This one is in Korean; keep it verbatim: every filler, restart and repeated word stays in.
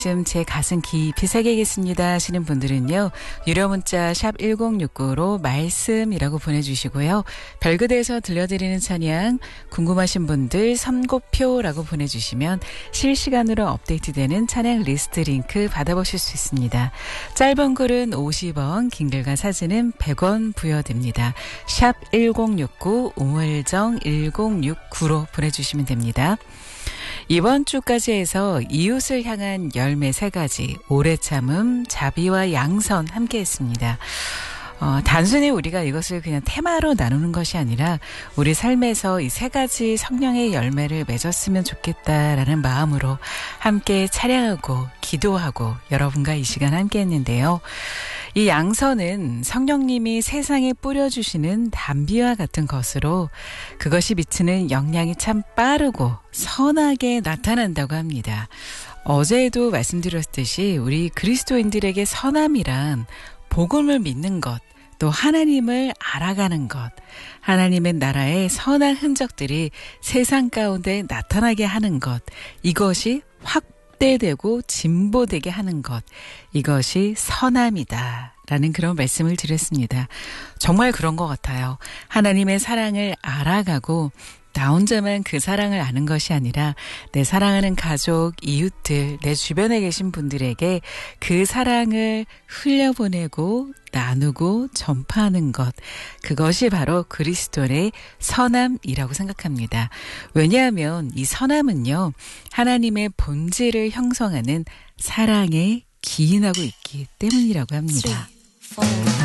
지금 제 가슴 깊이 새기겠습니다 하시는 분들은요. 유료 문자 샵 일공육구로 말씀이라고 보내주시고요. 별그대에서 들려드리는 찬양 궁금하신 분들 선곡표라고 보내주시면 실시간으로 업데이트되는 찬양 리스트 링크 받아보실 수 있습니다. 짧은 글은 오십 원, 긴 글과 사진은 백 원 부여됩니다. 샵 일공육구 우물정 일공육구로 보내주시면 됩니다. 이번 주까지 해서 이웃을 향한 열매 세 가지, 오래 참음, 자비와 양선 함께 했습니다. 어, 단순히 우리가 이것을 그냥 테마로 나누는 것이 아니라 우리 삶에서 이 세 가지 성령의 열매를 맺었으면 좋겠다라는 마음으로 함께 찬양하고 기도하고 여러분과 이 시간 함께 했는데요. 이 양선은 성령님이 세상에 뿌려주시는 담비와 같은 것으로 그것이 미치는 영향이 참 빠르고 선하게 나타난다고 합니다. 어제도 말씀드렸듯이 우리 그리스도인들에게 선함이란 복음을 믿는 것, 또 하나님을 알아가는 것, 하나님의 나라의 선한 흔적들이 세상 가운데 나타나게 하는 것, 이것이 확대되고 진보되게 하는 것, 이것이 선함이다 라는 그런 말씀을 드렸습니다. 정말 그런 것 같아요. 하나님의 사랑을 알아가고 나 혼자만 그 사랑을 아는 것이 아니라 내 사랑하는 가족, 이웃들, 내 주변에 계신 분들에게 그 사랑을 흘려보내고 나누고 전파하는 것, 그것이 바로 그리스도의 선함이라고 생각합니다. 왜냐하면 이 선함은요, 하나님의 본질을 형성하는 사랑에 기인하고 있기 때문이라고 합니다.